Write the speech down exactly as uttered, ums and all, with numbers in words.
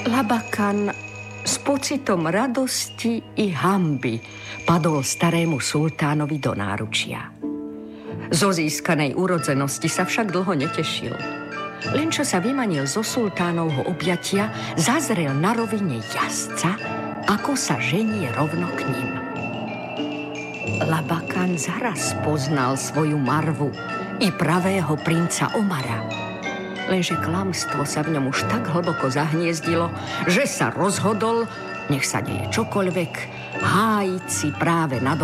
Labakan s pocitom radosti i hanby padol starému sultánovi do náručia. Zo získanej urodzenosti sa však dlho netešil. Len čo sa vymanil zo sultánovho objatia, zazrel na rovine jazdca, ako sa ženie rovno k ním. Labakan zaraz poznal svoju Marvu i pravého princa Omara. Lenže klamstvo sa v ňom už tak hlboko zahniezdilo, že sa rozhodol, nech sa deje čokoľvek, hájiť si práve nad